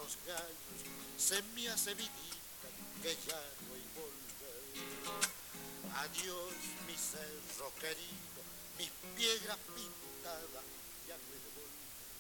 los gallos se me hace vidita que ya no hay volver. Adiós mi cerro querido, mis piedras pintadas, ya no he de volver.